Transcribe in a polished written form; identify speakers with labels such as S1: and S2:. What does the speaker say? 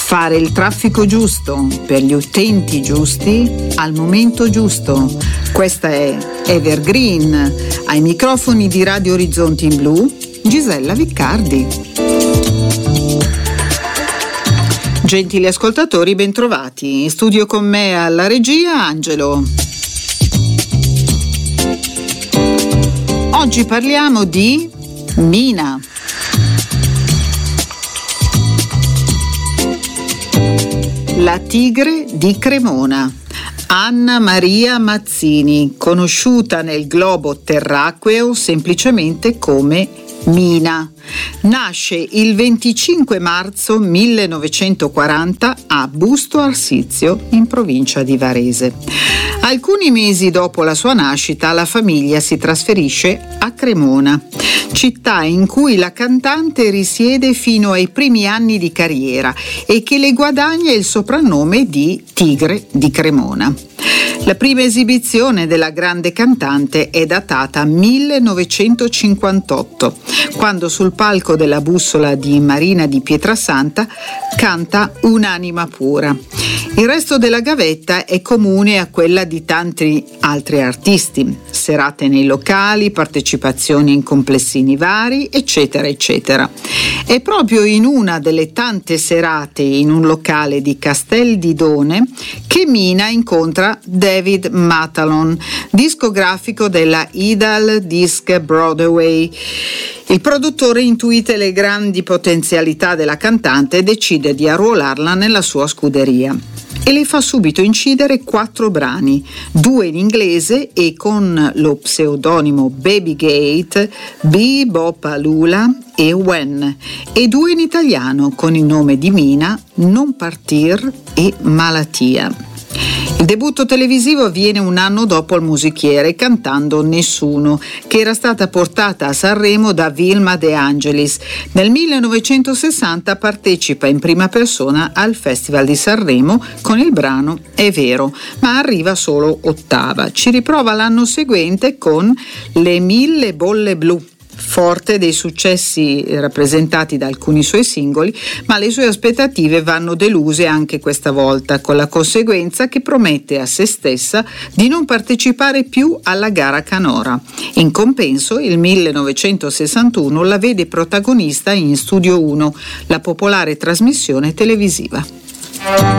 S1: Fare il traffico giusto per gli utenti giusti al momento giusto. Questa è Evergreen. Ai microfoni di Radio Orizzonti in Blu, Gisella Viccardi. Gentili ascoltatori, bentrovati. In studio con me alla regia Angelo. Oggi parliamo di Mina. La tigre di Cremona. Anna Maria Mazzini, conosciuta nel globo terracqueo semplicemente come Mina. Nasce il 25 marzo 1940 a Busto Arsizio, in provincia di Varese. Alcuni mesi dopo la sua nascita, la famiglia si trasferisce a Cremona, città in cui la cantante risiede fino ai primi anni di carriera e che le guadagna il soprannome di Tigre di Cremona. La prima esibizione della grande cantante è datata 1958, quando sul palco della Bussola di Marina di Pietrasanta canta Un'anima pura. Il resto della gavetta è comune a quella di tanti altri artisti: serate nei locali, partecipazioni in complessini vari, eccetera, eccetera. È proprio in una delle tante serate in un locale di Castel di Done che Mina incontra David Matalon, discografico della Idal Disc Broadway. Il produttore intuite le grandi potenzialità della cantante e decide di arruolarla nella sua scuderia. E le fa subito incidere 4 brani, 2 in inglese e con lo pseudonimo Baby Gate, Bebopalula e When, e 2 in italiano con il nome di Mina, Non partir e Malatia. Il debutto televisivo avviene un anno dopo il musichiere cantando Nessuno, che era stata portata a Sanremo da Vilma De Angelis. Nel 1960 partecipa in prima persona al Festival di Sanremo con il brano È vero, ma arriva solo ottava. Ci riprova l'anno seguente con Le 1000 bolle blu, forte dei successi rappresentati da alcuni suoi singoli, ma le sue aspettative vanno deluse anche questa volta, con la conseguenza che promette a se stessa di non partecipare più alla gara canora. In compenso, il 1961 la vede protagonista in Studio 1, la popolare trasmissione televisiva.